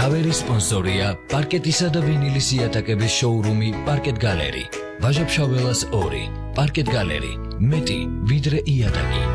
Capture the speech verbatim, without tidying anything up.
Kaveri sponsorია პარკეტისა და ვინილის იატაკების შოურუმი პარკეტ გალერი. ვაჟა-ფშაველას ორი. პარკეტ გალერი. მეტი ვიდრე იატაკი.